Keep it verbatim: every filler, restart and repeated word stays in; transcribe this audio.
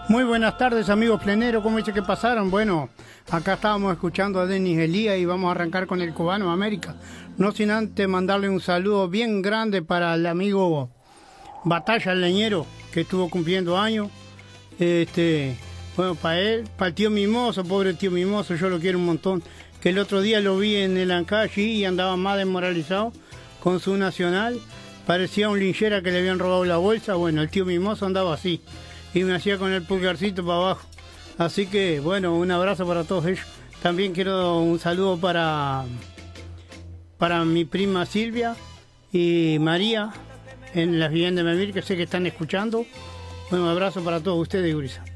Muy buenas tardes, amigos pleneros, ¿cómo dice que pasaron? Bueno, acá estábamos escuchando a Denis Elías y vamos a arrancar con el Cubano América. No sin antes mandarle un saludo bien grande para el amigo Batalla el Leñero, que estuvo cumpliendo años. Este, bueno, para él, para el tío Mimoso, pobre tío Mimoso, yo lo quiero un montón. Que el otro día lo vi en el Ancash y andaba más desmoralizado con su nacional. Parecía un linchera que le habían robado la bolsa. Bueno, el tío Mimoso andaba así y me hacía con el pulgarcito para abajo. Así que, bueno, un abrazo para todos ellos. También quiero un saludo para, para mi prima Silvia y María en las viviendas de Memir, que sé que están escuchando. Bueno, un abrazo para todos ustedes, Gurisa.